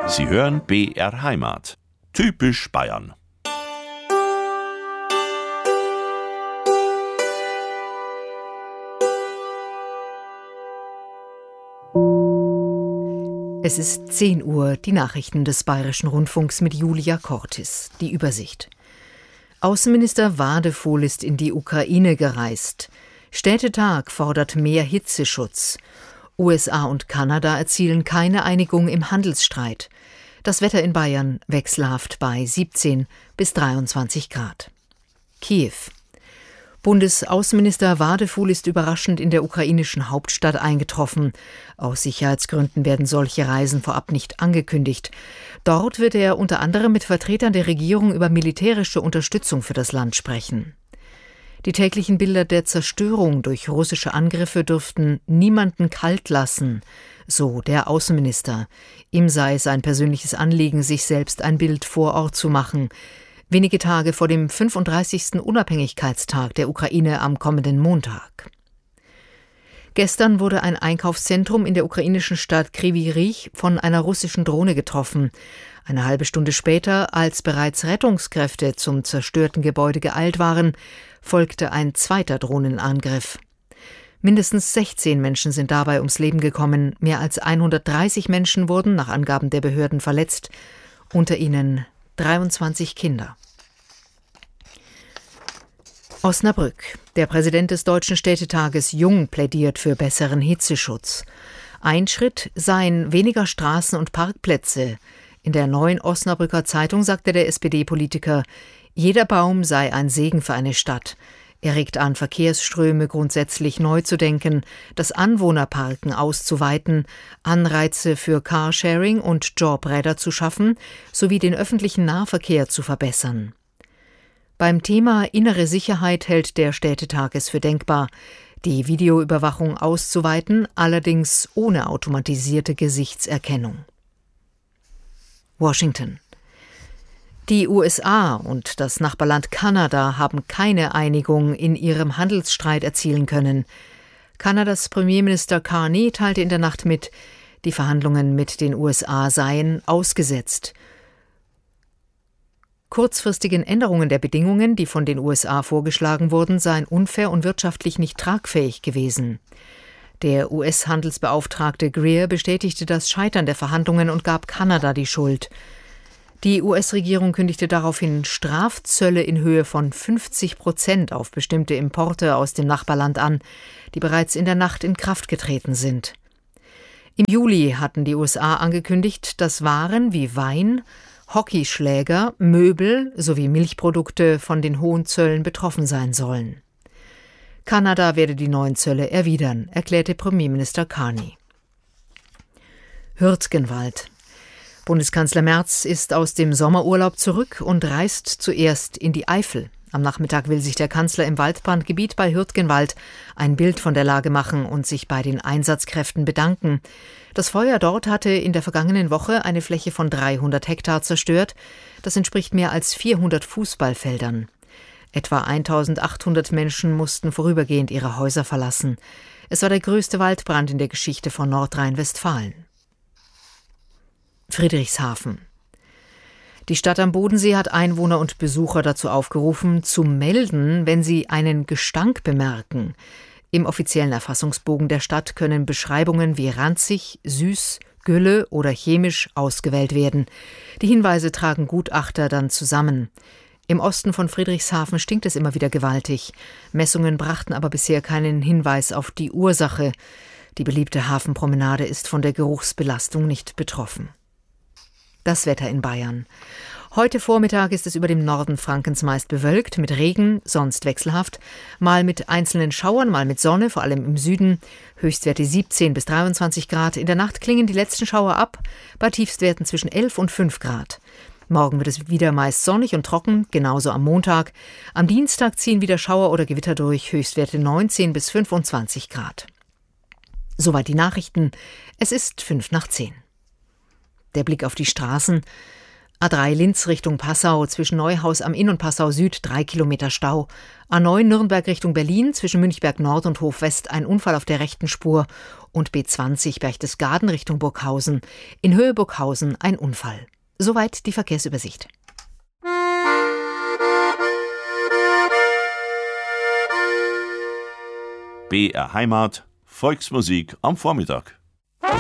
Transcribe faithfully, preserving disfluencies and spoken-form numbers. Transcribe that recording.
Sie hören B R Heimat. Typisch Bayern. Es ist zehn Uhr, die Nachrichten des Bayerischen Rundfunks mit Julia Cortis. Die Übersicht. Außenminister Wadefuhl ist in die Ukraine gereist. Städtetag fordert mehr Hitzeschutz. U S A und Kanada erzielen keine Einigung im Handelsstreit. Das Wetter in Bayern wechselhaft bei siebzehn bis dreiundzwanzig Grad. Kiew. Bundesaußenminister Wadefuhl ist überraschend in der ukrainischen Hauptstadt eingetroffen. Aus Sicherheitsgründen werden solche Reisen vorab nicht angekündigt. Dort wird er unter anderem mit Vertretern der Regierung über militärische Unterstützung für das Land sprechen. Die täglichen Bilder der Zerstörung durch russische Angriffe dürften niemanden kalt lassen, so der Außenminister. Ihm sei es ein persönliches Anliegen, sich selbst ein Bild vor Ort zu machen. Wenige Tage vor dem fünfunddreißigsten Unabhängigkeitstag der Ukraine am kommenden Montag. Gestern wurde ein Einkaufszentrum in der ukrainischen Stadt Kryvyi Rih von einer russischen Drohne getroffen. Eine halbe Stunde später, als bereits Rettungskräfte zum zerstörten Gebäude geeilt waren, folgte ein zweiter Drohnenangriff. Mindestens sechzehn Menschen sind dabei ums Leben gekommen. Mehr als hundertdreißig Menschen wurden nach Angaben der Behörden verletzt, unter ihnen dreiundzwanzig Kinder. Osnabrück. Der Präsident des Deutschen Städtetages Jung plädiert für besseren Hitzeschutz. Ein Schritt seien weniger Straßen und Parkplätze. In der Neuen Osnabrücker Zeitung sagte der S P D-Politiker, jeder Baum sei ein Segen für eine Stadt. Er regt an, Verkehrsströme grundsätzlich neu zu denken, das Anwohnerparken auszuweiten, Anreize für Carsharing und Jobräder zu schaffen, sowie den öffentlichen Nahverkehr zu verbessern. Beim Thema innere Sicherheit hält der Städtetag es für denkbar, die Videoüberwachung auszuweiten, allerdings ohne automatisierte Gesichtserkennung. Washington. Die U S A und das Nachbarland Kanada haben keine Einigung in ihrem Handelsstreit erzielen können. Kanadas Premierminister Carney teilte in der Nacht mit, die Verhandlungen mit den U S A seien ausgesetzt. Kurzfristigen Änderungen der Bedingungen, die von den U S A vorgeschlagen wurden, seien unfair und wirtschaftlich nicht tragfähig gewesen. Der U S-Handelsbeauftragte Greer bestätigte das Scheitern der Verhandlungen und gab Kanada die Schuld. Die U S-Regierung kündigte daraufhin Strafzölle in Höhe von fünfzig Prozent auf bestimmte Importe aus dem Nachbarland an, die bereits in der Nacht in Kraft getreten sind. Im Juli hatten die U S A angekündigt, dass Waren wie Wein, Hockeyschläger, Möbel sowie Milchprodukte von den hohen Zöllen betroffen sein sollen. Kanada werde die neuen Zölle erwidern, erklärte Premierminister Carney. Hürtgenwald. Bundeskanzler Merz ist aus dem Sommerurlaub zurück und reist zuerst in die Eifel. Am Nachmittag will sich der Kanzler im Waldbrandgebiet bei Hürtgenwald ein Bild von der Lage machen und sich bei den Einsatzkräften bedanken. Das Feuer dort hatte in der vergangenen Woche eine Fläche von dreihundert Hektar zerstört. Das entspricht mehr als vierhundert Fußballfeldern. Etwa eintausendachthundert Menschen mussten vorübergehend ihre Häuser verlassen. Es war der größte Waldbrand in der Geschichte von Nordrhein-Westfalen. Friedrichshafen. Die Stadt am Bodensee hat Einwohner und Besucher dazu aufgerufen, zu melden, wenn sie einen Gestank bemerken. Im offiziellen Erfassungsbogen der Stadt können Beschreibungen wie ranzig, süß, Gülle oder chemisch ausgewählt werden. Die Hinweise tragen Gutachter dann zusammen. Im Osten von Friedrichshafen stinkt es immer wieder gewaltig. Messungen brachten aber bisher keinen Hinweis auf die Ursache. Die beliebte Hafenpromenade ist von der Geruchsbelastung nicht betroffen. Das Wetter in Bayern. Heute Vormittag ist es über dem Norden Frankens meist bewölkt, mit Regen, sonst wechselhaft, mal mit einzelnen Schauern, mal mit Sonne, vor allem im Süden. Höchstwerte siebzehn bis dreiundzwanzig Grad. In der Nacht klingen die letzten Schauer ab, bei Tiefstwerten zwischen elf und fünf Grad. Morgen wird es wieder meist sonnig und trocken, genauso am Montag. Am Dienstag ziehen wieder Schauer oder Gewitter durch, Höchstwerte neunzehn bis fünfundzwanzig Grad. Soweit die Nachrichten. Es ist fünf nach zehn. Der Blick auf die Straßen. A drei Linz Richtung Passau, zwischen Neuhaus am Inn und Passau Süd drei Kilometer Stau. A neun Nürnberg Richtung Berlin, zwischen Münchberg Nord und Hof West ein Unfall auf der rechten Spur. Und B zwanzig Berchtesgaden Richtung Burghausen. In Höhe Burghausen ein Unfall. Soweit die Verkehrsübersicht. B R Heimat, Volksmusik am Vormittag.